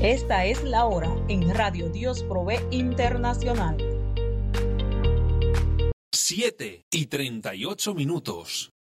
Esta es la hora en Radio Dios Provee Internacional. 7:38.